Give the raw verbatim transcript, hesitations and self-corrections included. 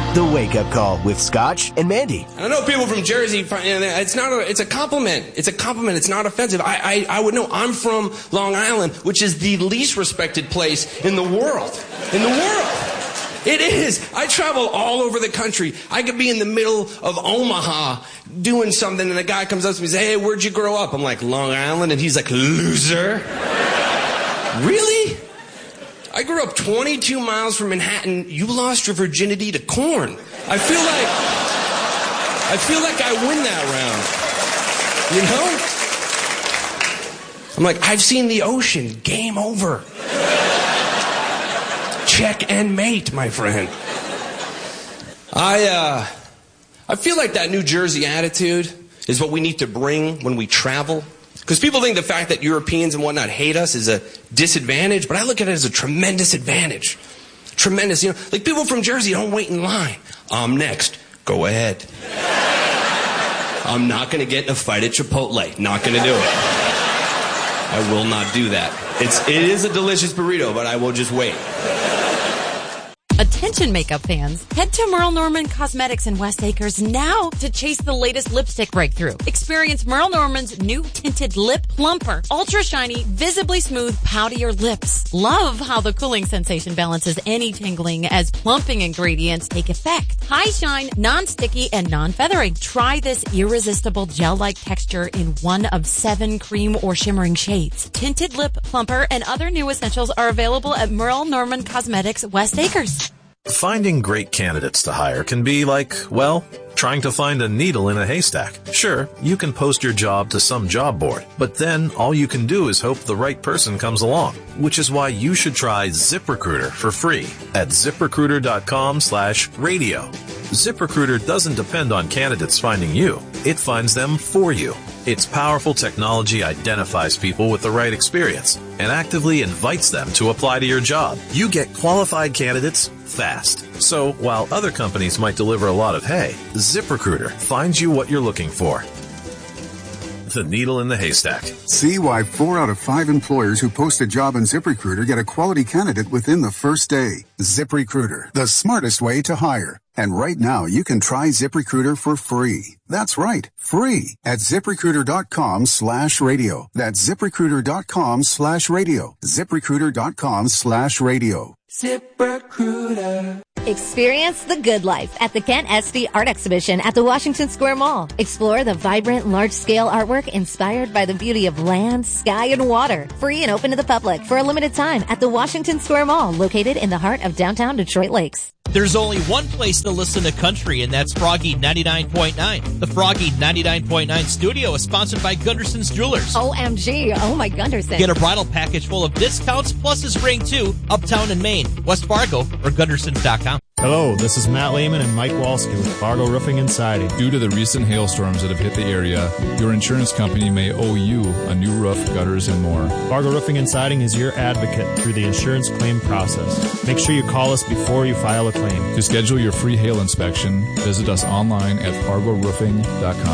The Wake Up Call with Scotch and Mandy. I know people from Jersey, it's not a, it's a compliment. It's a compliment. It's not offensive. I, I, I would know. I'm from Long Island, which is the least respected place in the world. In the world. It is. I travel all over the country. I could be in the middle of Omaha doing something, and a guy comes up to me and says, hey, where'd you grow up? I'm like, Long Island. And he's like, loser. Really? I grew up twenty-two miles from Manhattan. You lost your virginity to corn. I feel like, I feel like I win that round. You know? I'm like, I've seen the ocean. Game over. Check and mate, my friend. I, uh, I feel like that New Jersey attitude is what we need to bring when we travel. Because people think the fact that Europeans and whatnot hate us is a disadvantage, but I look at it as a tremendous advantage. Tremendous. You know, like people from Jersey don't wait in line. I'm next. Go ahead. I'm not going to get in a fight at Chipotle. Not going to do it. I will not do that. It's, it is a delicious burrito, but I will just wait. Attention makeup fans, head to Merle Norman Cosmetics in West Acres now to chase the latest lipstick breakthrough. Experience Merle Norman's new tinted lip plumper, ultra shiny, visibly smooth, poutier lips. Love how the cooling sensation balances any tingling as plumping ingredients take effect. High shine, non-sticky, and non-feathering. Try this irresistible gel-like texture in one of seven cream or shimmering shades. Tinted lip plumper and other new essentials are available at Merle Norman Cosmetics West Acres. Finding great candidates to hire can be like, well, trying to find a needle in a haystack. Sure, you can post your job to some job board, but then all you can do is hope the right person comes along, which is why you should try ZipRecruiter for free at ZipRecruiter.com slash radio. ZipRecruiter doesn't depend on candidates finding you. It finds them for you. Its powerful technology identifies people with the right experience and actively invites them to apply to your job. You get qualified candidates fast. So while other companies might deliver a lot of hay, ZipRecruiter finds you what you're looking for. The needle in the haystack. See why four out of five employers who post a job on ZipRecruiter get a quality candidate within the first day. ZipRecruiter, the smartest way to hire. And right now, you can try ZipRecruiter for free. That's right, free at ZipRecruiter.com slash radio. That's ZipRecruiter.com slash radio. ZipRecruiter.com slash radio. ZipRecruiter. Experience the good life at the Kent Esty Art Exhibition at the Washington Square Mall. Explore the vibrant, large-scale artwork inspired by the beauty of land, sky, and water. Free and open to the public for a limited time at the Washington Square Mall, located in the heart of downtown Detroit Lakes. There's only one place to listen to country, and that's Froggy ninety-nine point nine. The Froggy ninety-nine point nine studio is sponsored by Gunderson's Jewelers. O M G, oh my Gunderson. Get a bridal package full of discounts plus his ring too, uptown in Maine, West Fargo, or Gundersons dot com. Hello, this is Matt Lehman and Mike Walski with Fargo Roofing and Siding. Due to the recent hailstorms that have hit the area, your insurance company may owe you a new roof, gutters, and more. Fargo Roofing and Siding is your advocate through the insurance claim process. Make sure you call us before you file a claim. To schedule your free hail inspection, visit us online at fargo roofing dot com.